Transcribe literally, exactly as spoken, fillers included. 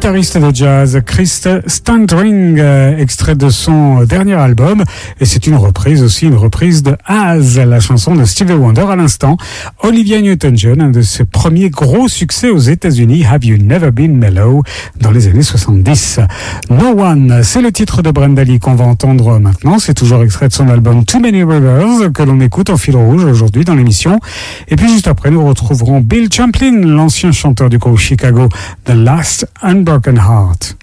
guitariste de jazz Chris Standring, euh, extrait de son dernier album, et c'est une reprise aussi, une reprise de As, la chanson de Stevie Wonder à l'instant. Olivia Newton-John, un de ses premiers gros succès aux États-Unis, Have You Never Been Mellow, dans les années soixante-dix. No One, c'est le titre de Brenda Lee qu'on va entendre maintenant, c'est toujours extrait de son album Too Many Rivers, que l'on écoute en fil rouge aujourd'hui dans l'émission. Et puis juste après, nous retrouverons Bill Champlin, l'ancien chanteur du groupe Chicago, The Last Unbroken Heart.